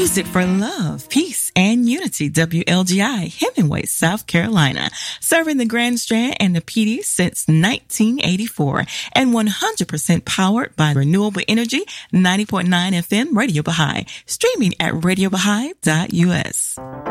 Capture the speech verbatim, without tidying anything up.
Music for love, peace, and unity. W L G I, Hemingway, South Carolina. Serving the Grand Strand and the P D since nineteen eighty-four. And one hundred percent powered by renewable energy. ninety point nine F M Radio Baha'i. Streaming at radio baha'i dot U S.